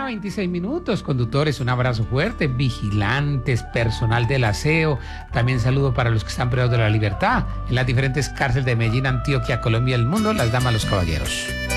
1:26. Conductores, un abrazo fuerte. Vigilantes, personal del aseo. También saludo para los que están privados de la libertad en las diferentes cárceles de Medellín, Antioquia, Colombia y el mundo. Las damas, los caballeros.